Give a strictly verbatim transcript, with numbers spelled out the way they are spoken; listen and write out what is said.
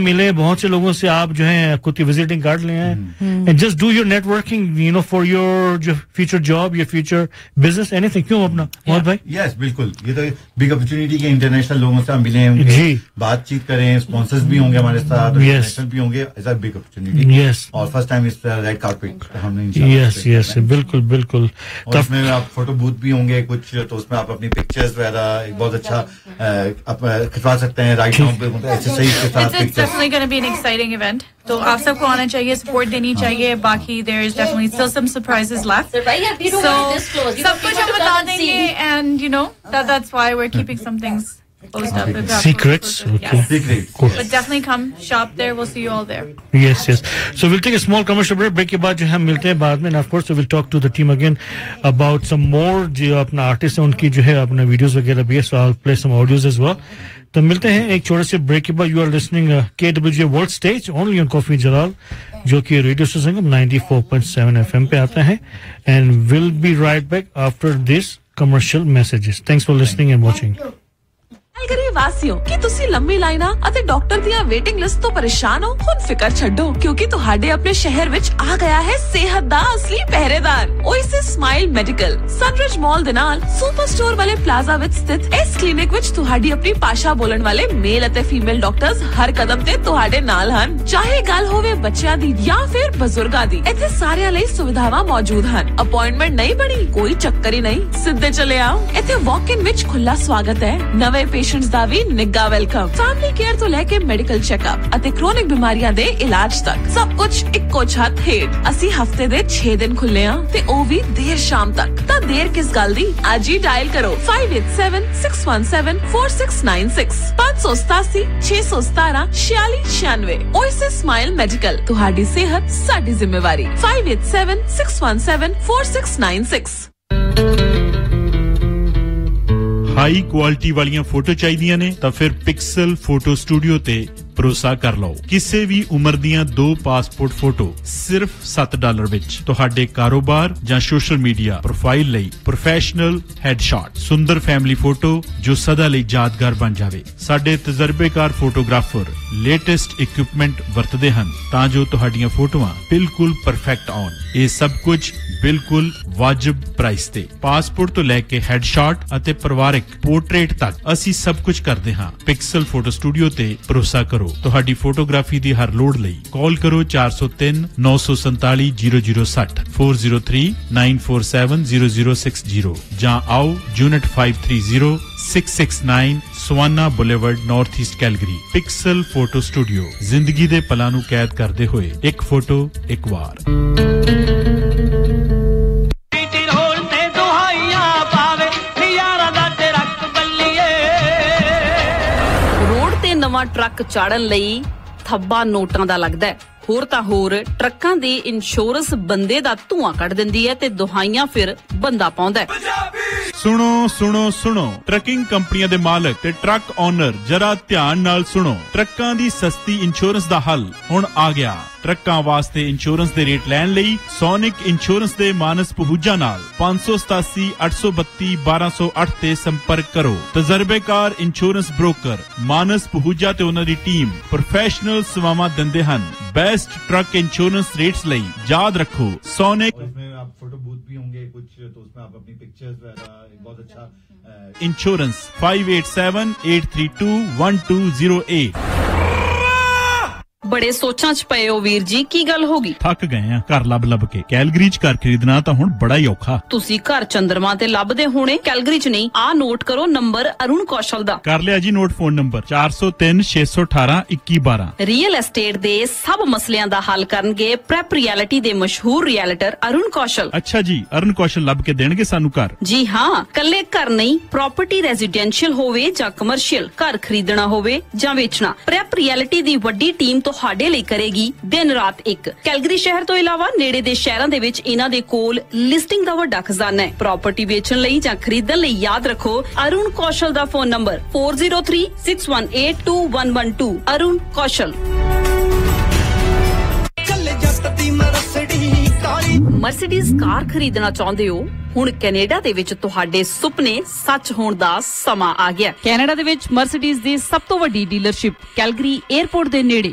मिले, बहुत से लोगों से आप जो है खुद की विजिटिंग कार्ड ले आए, and just do your networking, you know, for your जो future job, your future business, anything. क्यों अपना मोहम्मद भाई? यस, बिल्कुल. ये तो बिग अपॉर्चुनिटी के इंटरनेशनल लोगों से हम मिले, उनके बातचीत करें, स्पॉन्सर्स भी होंगे हमारे साथ, इंटरनेशनल भी होंगे. It's a big opportunity. Yes. और फर्स्ट टाइम इस रेड कारपेट हमने. यस यस, बिल्कुल बिल्कुल. और उसमें आप फोटो बूथ भी होंगे कुछ, तो उसमें आप अपनी पिक्चर्स वगैरह एक बहुत अच्छा खिंचवा सकते हैं. राइट नाउ पे एक्सरसाइज के साथ. It's definitely going to be an exciting event. तो आप सबको आना चाहिए, सपोर्ट देनी चाहिए. बाकी there is definitely still some surprises left. So सब कुछ हम बता देंगे, and you know that that's why we're keeping some things closed up. Secrets. Okay. Secrets. But definitely come shop there. We'll see you all there. Yes, yes. So we'll take a small commercial break. Break के बाद जो हम मिलते हैं बाद में, and of course we'll talk to the team again about some more जो अपना आर्टिस्ट है उनकी जो है अपना वीडियोस वगैरह भी है. So I'll play some audios as well. तो मिलते हैं एक छोटे से ब्रेक के बाद. You are listening K W J world stage only on coffee जलाल, जो कि radio station ninety-four point seven F M पे आता है, and will be right back after this commercial messages. Thanks for listening and watching. Calgary ਵਾਸੀਓ, ਕੀ ਤੁਸੀਂ ਲੰਮੀ ਲਾਈਨਾਂ ਅਤੇ ਡਾਕਟਰ ਦੀਆਂ ਵੇਟਿੰਗ ਲਿਸਟ ਤੋਂ ਪਰੇਸ਼ਾਨ ਹੋ? ਹੁਣ ਫਿਕਰ ਛੱਡੋ, ਕਿਉਂਕਿ ਤੁਹਾਡੇ ਆਪਣੇ ਸ਼ਹਿਰ ਵਿੱਚ ਆ ਗਿਆ ਹੈ ਸਿਹਤ ਦਾ ਅਸਲੀ ਪਹਿਰੇਦਾਰ, ਓਏਸਿਸ ਸਮਾਈਲ ਮੈਡੀਕਲ. ਸਨਰਿਜ ਮਾਲ ਦੇ ਨਾਲ ਸੁਪਰ ਸਟੋਰ ਵਾਲੇ ਪਲਾਜ਼ਾ ਵਿੱਚ ਸਥਿਤ ਇਸ ਕਲੀਨਿਕ ਵਿੱਚ ਤੁਹਾਡੀ ਆਪਣੀ ਭਾਸ਼ਾ ਬੋਲਣ ਵਾਲੇ ਮੇਲ ਅਤੇ ਫੀਮੇਲ ਡਾਕਟਰਸ ਹਰ ਕਦਮ ਤੇ ਤੁਹਾਡੇ ਨਾਲ ਹਨ. ਚਾਹੇ ਗੱਲ ਹੋਵੇ ਬੱਚਿਆਂ ਦੀ ਜਾਂ ਫਿਰ ਬਜ਼ੁਰਗਾਂ ਦੀ, ਇੱਥੇ ਸਾਰਿਆਂ ਲਈ ਸੁਵਿਧਾਵਾਂ ਮੌਜੂਦ ਹਨ. ਅਪਾਇੰਟਮੈਂਟ ਨਹੀਂ ਬਣੀ, ਕੋਈ ਚੱਕਰ ਹੀ ਨਹੀਂ, ਸਿੱਧੇ ਚਲੇ ਆਓ. ਇੱਥੇ ਵਾਕ ਇਨ ਵਿੱਚ ਖੁੱਲਾ ਸਵਾਗਤ ਹੈ. ਨਵੇਂ ਪੇਸ਼ੈਂਟਸ ਦਾ ਵੀ ਨਿੱਘਾ ਵੈਲਕਮ. ਫੈਮਿਲੀ ਕੇਅਰ ਤੋਂ ਲੈ ਕੇ ਮੈਡੀਕਲ ਚੈੱਕਅਪ ਅਤੇ ਕ੍ਰੋਨਿਕ ਬਿਮਾਰੀਆਂ ਦੇ ਇਲਾਜ ਤੱਕ ਸਭ ਕੁਝ ਇੱਕੋ ਛੱਤ ਹੇਠ. ਅਸੀਂ ਹਫਤੇ ਦੇ ਛੇ ਦਿਨ ਖੁੱਲੇ ਆ, ਤੇ ਉਹ ਵੀ ਦੇਰ ਸ਼ਾਮ ਤੱਕ. ਤਾਂ ਦੇਰ ਕਿਸ ਗੱਲ ਦੀ, ਅੱਜ ਹੀ ਡਾਇਲ ਕਰੋ five eight seven six one seven four six nine six five seven seven six one seven ਛਿਆਲੀ ਛਿਆਨਵੇਂ. ਓਏਸਿਸ ਸਮਾਈਲ ਮੈਡੀਕਲ, ਤੁਹਾਡੀ ਸਿਹਤ ਸਾਡੀ ਜ਼ਿੰਮੇਵਾਰੀ. five eight seven six one seven four six nine six. High quality ਵਾਲੀਆਂ photo ਚਾਹੀਦੀਆਂ ਨੇ ਤਾਂ ਫਿਰ ਪਿਕਸਲ ਫੋਟੋ ਸਟੂਡੀਓ ਤੇ ਭਰੋਸਾ ਕਰ ਲਓ. ਕਿਸੇ ਵੀ ਉਮਰ ਦੀਆਂ ਦੋ ਪਾਸਪੋਰਟ ਫੋਟੋ ਸਿਰਫ seven ਡਾਲਰ ਵਿੱਚ ਤੁਹਾਡੇ ਕਾਰੋਬਾਰ ਜਾਂ ਸੋਸ਼ਲ ਮੀਡੀਆ ਪ੍ਰੋਫਾਈਲ ਲਈ ਪ੍ਰੋਫੈਸ਼ਨਲ ਹੈਡਸ਼ਾਟ. ਸੁੰਦਰ ਫੈਮਿਲੀ ਫੋਟੋ ਜੋ ਸਦਾ ਲਈ ਯਾਦਗਾਰ ਬਣ ਜਾਵੇ. ਸਾਡੇ ਤਜਰਬੇਕਾਰ ਫੋਟੋਗ੍ਰਾਫਰ ਲੇਟੈਸਟ ਇਕਵਿਪਮੈਂਟ ਵਰਤਦੇ ਹਨ ਤਾਂ ਜੋ ਤੁਹਾਡੀਆਂ ਫੋਟੋਆਂ ਬਿਲਕੁਲ ਪਰਫੈਕਟ ਆਉਣ. ਇਹ ਸਭ ਕੁਝ ਬਿਲਕੁਲ ਵਾਜਬ ਪ੍ਰਾਈਸ ਤੇ. ਪਾਸਪੋਰਟ ਤੋਂ ਲੈ ਕੇ ਹੈਡਸ਼ਾਟ ਅਤੇ ਪਰਿਵਾਰਕ ਪੋਰਟਰੇਟ ਤੱਕ ਅਸੀਂ ਸਭ ਕੁਝ ਕਰਦੇ ਹਾਂ. ਪਿਕਸਲ ਫੋਟੋ ਸਟੂਡੀਓ ਤੇ ਭਰੋਸਾ ਕਰੋ. ਤੁਹਾਡੀ ਫੋਟੋਗ੍ਰਾਫੀ ਦੀ ਹਰ ਲੋੜ ਲਈ ਕਾਲ ਕਰੋ four oh three nine four seven zero zero six zero four zero three nine four seven zero zero six zero ਜਾਂ ਆਓ Unit five thirty six six nine savanna boulevard north East Calgary. Pixel photo studio, ਜ਼ਿੰਦਗੀ ਦੇ ਪਲਾਂ ਨੂੰ ਕੈਦ ਕਰਦੇ ਹੋਏ ਇੱਕ ਫੋਟੋ ਇੱਕ ਵਾਰ. ਨਵਾਂ ਟਰੱਕ ਚਾੜਨ ਲਈ ਥੱਬਾ ਨੋਟਾਂ ਦਾ ਲੱਗਦਾ ਹੈ. ਹੋਰ ਤਾਂ ਹੋਰ ਟਰੱਕਾਂ ਦੀ ਇੰਸ਼ੋਰੈਂਸ ਬੰਦੇ ਦਾ ਧੂਆਂ ਕੱਢ ਦਿੰਦੀ ਹੈ ਤੇ ਦੁਹਾਈਆਂ ਫਿਰ ਬੰਦਾ ਪਾਉਂਦਾ ਹੈ. ਸੁਣੋ ਸੁਣੋ ਸੁਣੋ ਟਰੱਕਿੰਗ ਕੰਪਨੀਆਂ ਦੇ ਮਾਲਕ ਤੇ ਟਰੱਕ ਓਨਰ, ਜਰਾ ਧਿਆਨ ਨਾਲ ਸੁਣੋ. ਟਰੱਕਾਂ ਦੀ ਸਸਤੀ ਇੰਸ਼ੋਰੈਂਸ ਦਾ ਹੱਲ ਹੁਣ ਆ ਗਿਆ. ਟਰੱਕਾਂ ਵਾਸਤੇ ਇੰਸ਼ੋਰੈਂਸ ਦੇ ਰੇਟ ਲੈਣ ਲਈ ਸੋਨਿਕ ਇੰਸ਼ੋਰੈਂਸ ਦੇ ਮਾਨਸ ਪਹੂਜਾ ਨਾਲ five seven seven eight two two one two zero eight ਤੇ ਸੰਪਰਕ ਕਰੋ. ਤਜਰਬੇਕਾਰ ਇੰਸ਼ੋਰੈਂਸ ਬ੍ਰੋਕਰ ਮਾਨਸ ਪਹੂਜਾ ਤੇ ਉਹਨਾਂ ਦੀ ਟੀਮ ਪ੍ਰੋਫੈਸ਼ਨਲ ਸੇਵਾਵਾਂ ਦਿੰਦੇ ਹਨ. बेस्ट ट्रक इंश्योरेंस रेट्स ਲਈ याद रखो सोनिक. इसमें आप फोटो बूथ भी होंगे कुछ, तो उसमें आप अपनी पिक्चर्स वगैरह एक बहुत अच्छा insurance five eight seven eight three two one two zero eight. ਬੜੇ ਸੋਚਾਂ ਚ ਪਏ ਹੋ ਵੀਰ ਜੀ, ਕੀ ਗੱਲ ਹੋ ਗਈ? ਥੱਕ ਗਏ ਆ ਘਰ ਲੱਭ ਲੱਭ ਕੇ. ਕੈਲਗਰੀ ਚ ਘਰ ਖਰੀਦਣਾ ਤਾਂ ਹੁਣ ਬੜਾ ਹੀ ਔਖਾ. ਤੁਸੀਂ ਘਰ ਚੰਦਰਮਾ ਤੇ ਲੱਭਦੇ ਹੋਣੇ, ਕੈਲਗਰੀ ਚ ਨਹੀਂ. ਆ ਨੋਟ ਕਰੋ ਨੰਬਰ ਅਰੁਣ ਕੌਸ਼ਲ ਦਾ. ਕਰ ਲਿਆ ਜੀ note. Phone number four oh three six one eight one one one two. Real estate ਦੇ ਸਭ ਮਸਲਿਆਂ ਦਾ ਹੱਲ ਕਰਨਗੇ ਪ੍ਰੈਪ ਰਿਐਲਿਟੀ ਦੇ ਮਸ਼ਹੂਰ ਰੀਅਲਟਰ ਅਰੁਣ ਕੌਸ਼ਲ. ਅੱਛਾ ਜੀ, ਅਰੁਣ ਕੌਸ਼ਲ ਲੱਭ ਕੇ ਦੇਣਗੇ ਸਾਨੂੰ ਘਰ? ਜੀ ਹਾਂ, ਕੱਲੇ ਘਰ ਨਹੀਂ, ਪ੍ਰਾਪਰਟੀ ਰੈਜ਼ੀਡੈਂਸ਼ੀਅਲ ਹੋਵੇ ਜਾਂ ਕਮਰਸ਼ੀਅਲ, ਘਰ ਖਰੀਦਣਾ ਹੋਵੇ ਜਾਂ ਵੇਚਣਾ, ਪ੍ਰੈਪ ਰਿਐਲਿਟੀ ਦੀ ਵੱਡੀ ਟੀਮ ਤੁਹਾਡੇ ਲਈ ਕਰੇਗੀ ਦਿਨ ਰਾਤ ਇੱਕ. ਕੈਲਗਰੀ ਸ਼ਹਿਰ ਤੋਂ ਇਲਾਵਾ ਨੇੜੇ ਦੇ ਸ਼ਹਿਰਾਂ ਦੇ ਵਿੱਚ ਇਹਨਾਂ ਦੇ ਕੋਲ ਲਿਸਟਿੰਗ ਦਾ ਵੱਡਾ ਖਜ਼ਾਨਾ ਹੈ. ਪ੍ਰਾਪਰਟੀ ਵੇਚਣ ਲਈ ਜਾਂ ਖਰੀਦਣ ਲਈ ਯਾਦ ਰੱਖੋ ਅਰੁਣ ਕੌਸ਼ਲ ਦਾ phone number four zero three six one eight two one one two. Arun ਕੌਸ਼ਲ. ਮਰਸੀਡੀਜ਼ ਕਾਰ ਖਰੀਦਣਾ ਚਾਹੁੰਦੇ ਹੋ? ਹੁਣ ਕੈਨੇਡਾ ਦੇ ਵਿੱਚ ਤੁਹਾਡੇ ਸੁਪਨੇ ਸੱਚ ਹੋਣ ਦਾ ਸਮਾਂ ਆ ਗਿਆ. ਕੈਨੇਡਾ ਦੇ ਵਿੱਚ ਮਰਸੀਡੀਜ਼ ਦੀ ਸਭ ਤੋਂ ਵੱਡੀ ਡੀਲਰਸ਼ਿਪ ਕੈਲਗਰੀ 에ਅਰਪੋਰਟ ਦੇ ਨੇੜੇ